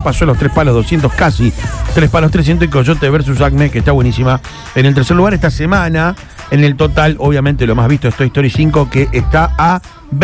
pasó los 3 palos 200, casi 3 palos 300, y Coyote versus Acme, que está buenísima. En el tercer lugar esta semana, en el total, obviamente lo más visto es Toy Story 5, que está a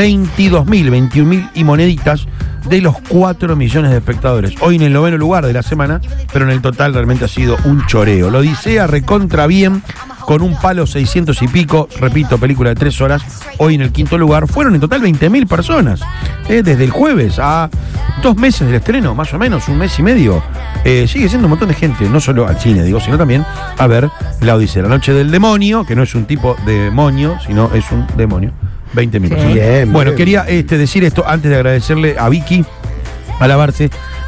21.000 y moneditas de los 4 millones de espectadores. Hoy en el 9º lugar de la semana, pero en el total realmente ha sido un choreo. Lo Odisea recontra bien, con un palo 600 y pico, repito, película de 3 horas, hoy en el 5º lugar. Fueron en total 20.000 personas, desde el jueves a 2 meses del estreno, más o menos, 1 mes y medio. Sigue siendo un montón de gente, no solo al cine, digo, sino también a ver La Odisea, la noche del demonio, que no es un tipo de demonio, sino es un demonio. 20.000 personas. Bien, bueno, bien. quería decir esto antes de agradecerle a Vicky, a la Barces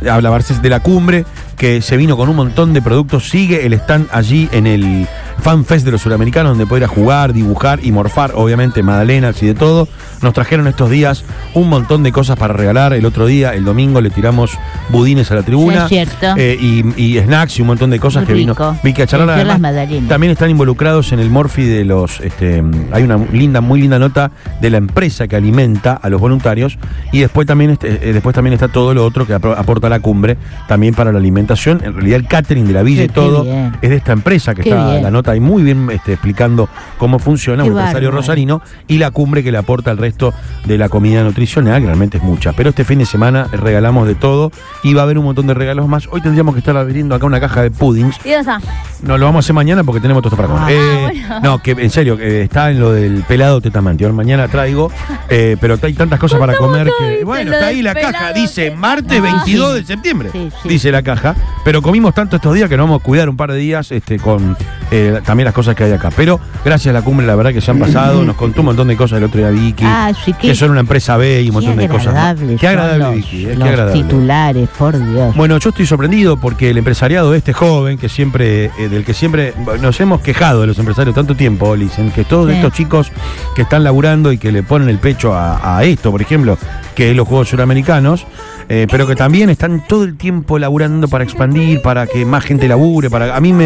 de la Cumbre, que se vino con un montón de productos. Sigue el stand allí en el Fan Fest de los Suramericanos, donde puede ir a jugar, dibujar y morfar, obviamente, magdalenas y de todo. Nos trajeron estos días un montón de cosas para regalar. El otro día, el domingo, le tiramos budines a la tribuna. Sí, es cierto. Y snacks y un montón de cosas. Muy que vino rico. Vicky a charlar. Las Además, magdalenas. también están involucrados en el Morphy de los... hay una muy linda nota de la empresa que alimenta a los voluntarios, y después también está todo lo otro que aporta la Cumbre, también para la alimentación. En realidad el catering de la villa y Qué todo bien. es de esta empresa, que Qué está bien. la nota ahí muy bien explicando cómo funciona, Qué un empresario bárbaro. rosarino, y la Cumbre que le aporta el resto de la comida nutricional, que realmente es mucha. Pero este fin de semana regalamos de todo y va a haber un montón de regalos más. Hoy tendríamos que estar abriendo acá una caja de puddings. ¿Y dónde está? No, lo vamos a hacer mañana porque tenemos todo esto para comer. bueno. No, que en serio, que está en lo del pelado tetamantio. Mañana traigo, pero hay tantas cosas para comer que... Bueno, está ahí la caja, dice martes 22 de septiembre, Sí, sí. dice la caja. Pero comimos tanto estos días que nos vamos a cuidar un par de días con también las cosas que hay acá. Pero gracias a la Cumbre, la verdad que se han pasado. Nos contó un montón de cosas el otro día Vicky, Sí, que son una empresa B y un montón de cosas. Qué agradable, Vicky, qué los agradable. titulares, por Dios. Bueno, yo estoy sorprendido porque el empresariado de este joven, que siempre, del que siempre nos hemos quejado de los empresarios tanto tiempo, dicen que todos estos chicos que están laburando y que le ponen el pecho a esto, por ejemplo, que es los Juegos Suramericanos, pero que también están todo el tiempo laburando para expandir, para que más gente labure, a mí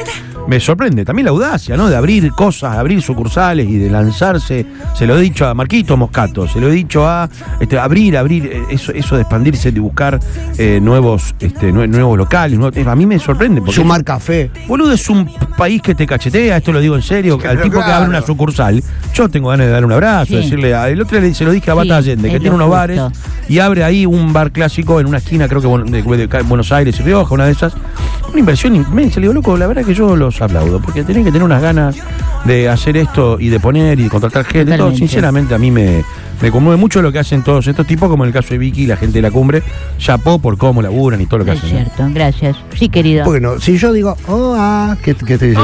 me sorprende también la audacia, ¿no? De abrir cosas, de abrir sucursales y de lanzarse. Se lo he dicho a Marquito Moscato, se lo he dicho a abrir eso de expandirse, de buscar nuevos locales. A mí me sorprende. Porque Sumar café. Boludo, es un país que te cachetea, esto lo digo en serio, que al tipo que abre una sucursal, yo tengo ganas de darle un abrazo, decirle, el otro día se lo dije a Bata Allende, que tiene unos bares, y abre ahí un bar clásico en una esquina, creo que de Buenos Aires y Rioja, una de esas, una inversión inmensa. Le digo, loco, la verdad que yo los aplaudo, porque tenés que tener unas ganas de hacer esto y de poner y de contratar gente. Todo, sinceramente, a mí me conmueve mucho lo que hacen todos estos tipos, como en el caso de Vicky y la gente de la Cumbre. Chapó por cómo laburan y todo lo que Es hacen. cierto, gracias. Sí, querido. Bueno, si yo digo, ¿qué te diciendo?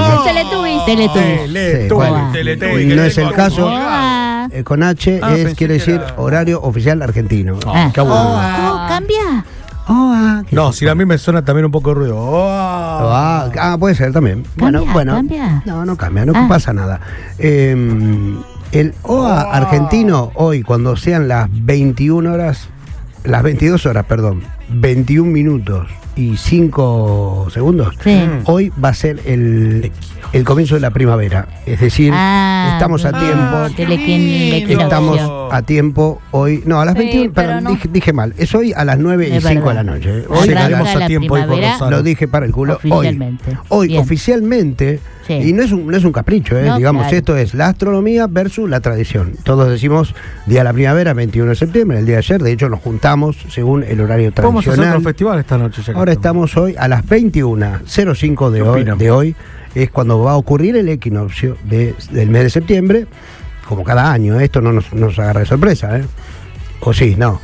Teletubbies. Bueno, no es el caso. Oa. Con H pensé quiere que decir era- horario oficial argentino. Qué aburrido. ¿Cómo cambia? No, si a mí me suena también un poco de ruido. Puede ser también. Cambia, Bueno, cambia. no cambia, no pasa nada. El OA argentino hoy, cuando sean las 22 horas, 21 minutos y 5 segundos, Sí. hoy va a ser el comienzo de la primavera. Es decir, estamos a tiempo. Estamos a tiempo hoy. No, a las 21, pero perdón, no. dije mal. Es hoy a las 9 y Es 5 de la verdad. noche. Hoy Hoy llegaremos arranca a la tiempo hoy por primavera. Rosario. lo dije para el culo. Oficialmente. Hoy Bien. oficialmente, Sí. y no es un capricho, No, digamos, claro. esto es la astronomía versus la tradición. Todos decimos día de la primavera, 21 de septiembre, el día de ayer, de hecho nos juntamos según el horario Podemos hacer tradicional. otro festival esta noche. Ya que Ahora estamos hoy a las 21:05 ¿Qué opinan? de hoy, es cuando va a ocurrir el equinoccio del mes de septiembre, como cada año. Esto no nos agarra de sorpresa, ¿eh? O sí, no.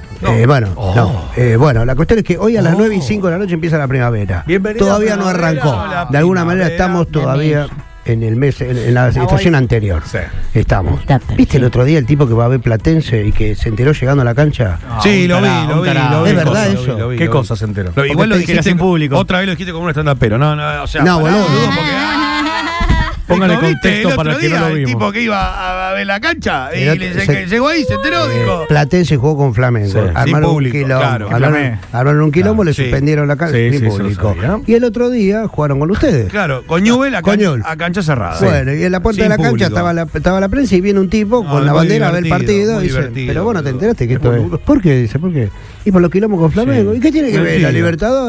Bueno, la cuestión es que hoy a las 9 y 5 de la noche empieza la primavera. Bienvenida Todavía no primavera, arrancó. la De alguna manera primavera. estamos todavía en el mes, en la estación anterior. Sí. Estamos. Está perfecto. ¿Viste el otro día el tipo que va a ver Platense y que se enteró llegando a la cancha? Sí, lo vi. ¿Es verdad eso? ¿Qué cosa se enteró? Igual lo Porque te dijiste en público. Otra vez lo dijiste como un stand-upero. No, o sea. No, pará, boludo. porque, Póngale ¿viste contexto el para otro que no día lo el vimos. tipo que iba a ver la cancha y El otro- que llegó ahí, se enteró, dijo. Platense jugó con Flamengo. Sí, sin Armaron público, un quilombo. claro. Armaron un quilombo, le Sí. suspendieron la cancha Sí, sin sí, eso lo público. sabía. Y el otro día jugaron con ustedes. Claro, con Newell a cancha cerrada. Bueno, y en la puerta Sin de la cancha público. estaba la prensa y viene un tipo con la muy bandera a ver el divertido, partido muy y dice, divertido, pero vos no te boludo. enteraste que esto es. ¿Por qué? Dice, ¿por qué? Y por los quilombos con Flamengo. Sí. ¿Y qué tiene que ver? La Mentira. Libertadores.